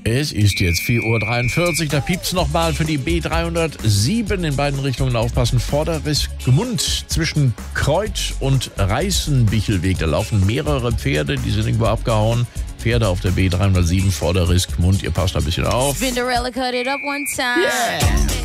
Es ist jetzt 4:43 Uhr, da piept's nochmal für die B307 in beiden Richtungen aufpassen. Vorderriss Gmund zwischen Kreuth und Reißenbichelweg. Da laufen mehrere Pferde, die sind irgendwo abgehauen. Pferde auf der B307, Vorderriss Gmund, ihr passt ein bisschen auf. Cinderella cut it up one time. Yeah.